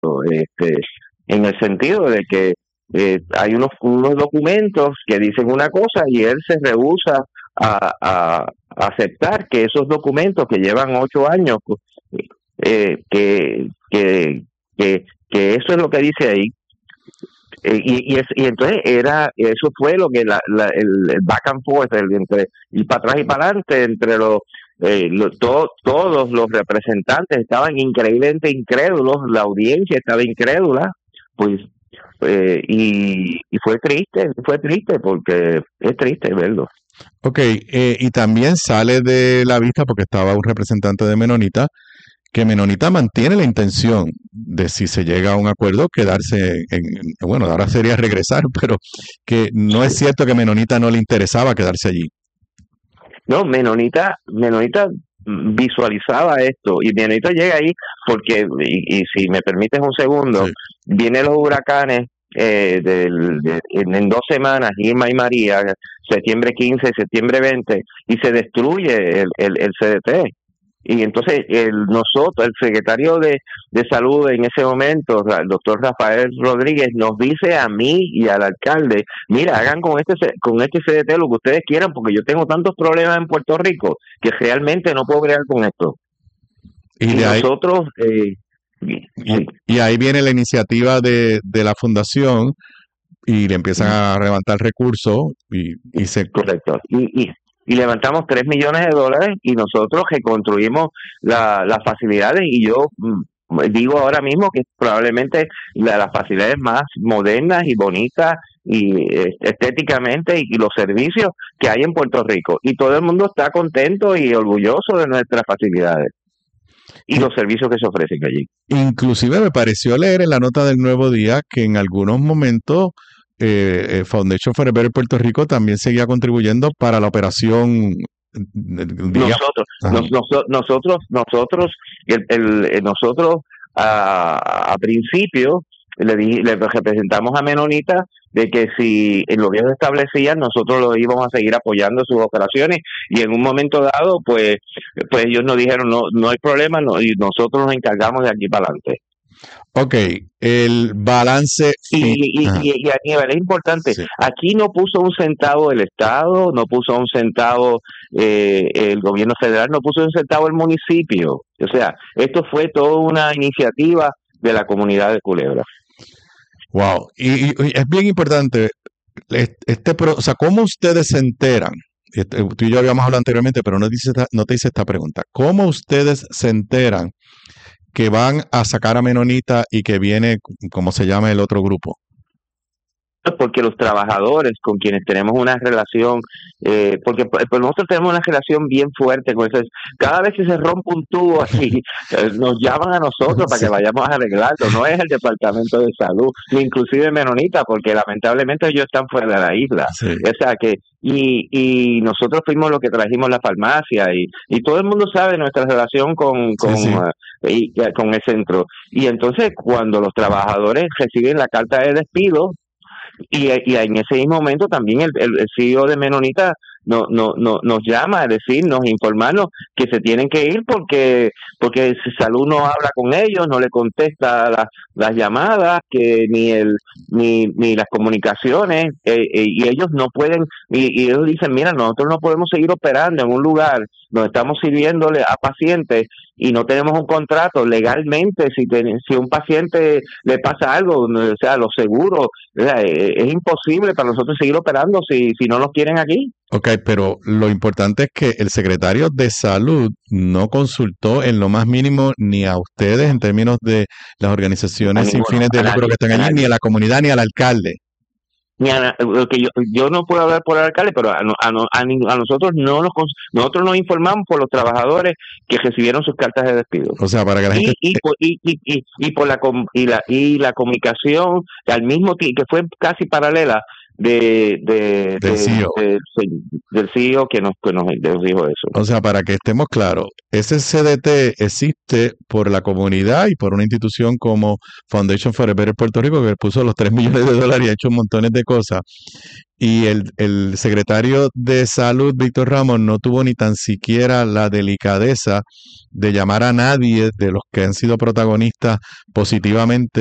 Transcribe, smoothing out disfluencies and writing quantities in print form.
en el sentido de que hay unos documentos que dicen una cosa y él se rehúsa a aceptar que esos documentos que llevan 8 años, que, que, que eso es lo que dice ahí. Y entonces eso fue lo que el back and forth, entre y para atrás y para adelante entre todos los representantes estaban increíblemente incrédulos, la audiencia estaba incrédula, pues y fue triste porque es triste verlo. Ok, y también sale de la vista porque estaba un representante de Menonita, que Menonita mantiene la intención de, si se llega a un acuerdo, quedarse bueno, ahora sería regresar, pero que no es cierto que Menonita no le interesaba quedarse allí. No, Menonita visualizaba esto y Menonita llega ahí porque, y si me permites un segundo, Sí. vienen los huracanes en 2 semanas, Irma y María, septiembre 15, septiembre 20, y se destruye el CDT. Y entonces el secretario de salud en ese momento, el doctor Rafael Rodríguez, nos dice a mí y al alcalde: mira, hagan con este CDT lo que ustedes quieran, porque yo tengo tantos problemas en Puerto Rico que realmente no puedo bregar con esto. Y nosotros y ahí viene la iniciativa de la fundación y le empiezan a levantar recursos y se... Correcto. Y levantamos $3 millones y nosotros reconstruimos las facilidades, y yo digo ahora mismo que probablemente las facilidades más modernas y bonitas y estéticamente, y los servicios que hay en Puerto Rico, y todo el mundo está contento y orgulloso de nuestras facilidades y los servicios que se ofrecen allí. Inclusive me pareció leer en la nota del Nuevo Día que en algunos momentos Foundation for a Better Puerto Rico también seguía contribuyendo para la operación. Nosotros a principio le representamos a Menonita de que si en lo que ellos establecían, nosotros lo íbamos a seguir apoyando sus operaciones, y en un momento dado pues ellos nos dijeron no hay problema, y nosotros nos encargamos de aquí para adelante. Ok, el balance... Y Aníbal, es importante, sí. Aquí no puso un centavo el Estado, no puso un centavo el gobierno federal, no puso un centavo el municipio. O sea, esto fue toda una iniciativa de la comunidad de Culebra. Wow, y es bien importante, o sea, ¿cómo ustedes se enteran? Tú y yo habíamos hablado anteriormente, pero no te hice esta pregunta. ¿Cómo ustedes se enteran que van a sacar a Menonita y que viene, ¿cómo se llama el otro grupo? Porque los trabajadores con quienes tenemos una relación, porque nosotros tenemos una relación bien fuerte con eso. Cada vez que se rompe un tubo así, nos llaman a nosotros para que vayamos a arreglarlo. No es el Departamento de Salud, ni inclusive Menonita, porque lamentablemente ellos están fuera de la isla. Sí. O sea que y nosotros fuimos los que trajimos la farmacia, y todo el mundo sabe nuestra relación con el centro. Y entonces cuando los trabajadores reciben la carta de despido, y en ese mismo momento también el CEO de Menonita nos llama a decirnos, informarnos que se tienen que ir porque Salud no habla con ellos, no le contesta las llamadas, que ni las comunicaciones, y ellos no pueden, y ellos dicen: mira, nosotros no podemos seguir operando en un lugar donde estamos sirviéndole a pacientes y no tenemos un contrato legalmente. Si un paciente le pasa algo, o sea, los seguros, o sea, es imposible para nosotros seguir operando si no nos quieren aquí. Ok, pero lo importante es que el secretario de Salud no consultó en lo más mínimo ni a ustedes en términos de las organizaciones sin fines de lucro que están allí, ni a la comunidad, ni al alcalde. Que yo no puedo hablar por el alcalde, pero a nosotros nosotros nos informamos por los trabajadores que recibieron sus cartas de despido. O sea, para que la gente... Y por la comunicación al mismo tiempo, que fue casi paralela, Del CEO. del CEO que nos dijo eso. O sea, para que estemos claros, ese CDT existe por la comunidad y por una institución como Foundation for a Better Puerto Rico, que puso los $3 millones y ha hecho montones de cosas. Y el secretario de Salud, Víctor Ramos, no tuvo ni tan siquiera la delicadeza de llamar a nadie de los que han sido protagonistas positivamente